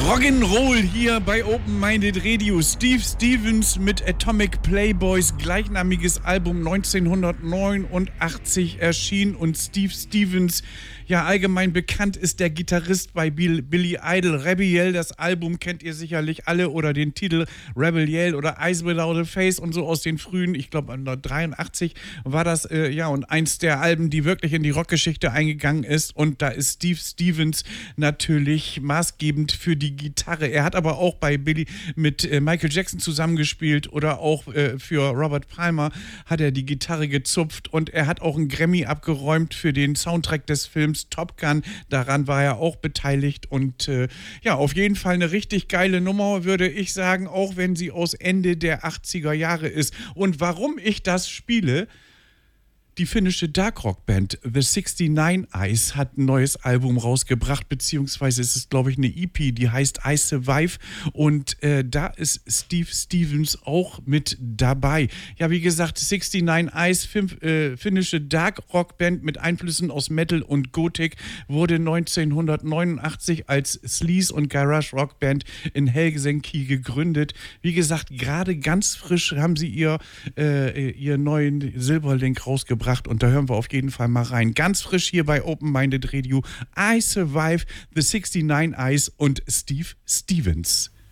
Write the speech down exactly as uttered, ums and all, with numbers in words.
Rock'n'Roll hier bei Open Minded Radio. Steve Stevens mit Atomic Playboys, gleichnamiges Album neunzehnhundertneunundachtzig erschienen. Und Steve Stevens, ja allgemein bekannt, ist der Gitarrist bei Bill, Billy Idol. Rebel Yell, das Album kennt ihr sicherlich alle, oder den Titel Rebel Yell oder Eyes Without a Face und so aus den frühen, ich glaube neunzehnhundertdreiundachtzig war das, äh, ja, und eins der Alben, die wirklich in die Rockgeschichte eingegangen ist. Und da ist Steve Stevens natürlich maßgebend für die Gitarre. Er hat aber auch bei Billy mit äh, Michael Jackson zusammengespielt oder auch äh, für Robert Palmer hat er die Gitarre gezupft, und er hat auch einen Grammy abgeräumt für den Soundtrack des Films Top Gun. Daran war er auch beteiligt, und äh, ja, auf jeden Fall eine richtig geile Nummer, würde ich sagen, auch wenn sie aus Ende der achtziger Jahre ist. Und warum ich das spiele: Die finnische Dark-Rock-Band The sixty-nine Eyes hat ein neues Album rausgebracht, beziehungsweise es ist, glaube ich, eine E P, die heißt I Survive, und äh, da ist Steve Stevens auch mit dabei. Ja, wie gesagt, sixty-nine Eyes, fin- äh, finnische Dark-Rock-Band mit Einflüssen aus Metal und Gothic, wurde neunzehnhundertneunundachtzig als Sleaze- und Garage-Rock-Band in Helsinki gegründet. Wie gesagt, gerade ganz frisch haben sie ihr, äh, ihr neuen Silberlink rausgebracht. Und da hören wir auf jeden Fall mal rein. Ganz frisch hier bei Open Minded Radio. I Survive, The sixty-nine Eyes und Steve Stevens.